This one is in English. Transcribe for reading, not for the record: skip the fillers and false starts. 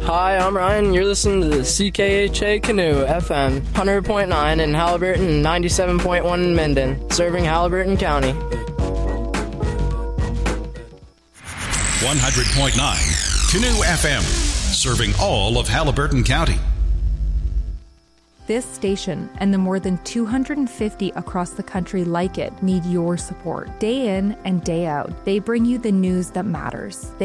Hi, I'm Ryan. You're listening to the CKHA Canoe FM, 100.9 in Halliburton and 97.1 in Minden, serving Halliburton County. 100.9 Canoe FM, serving all of Halliburton County. This station and the more than 250 across the country like it need your support. Day in and day out, they bring you the news that matters.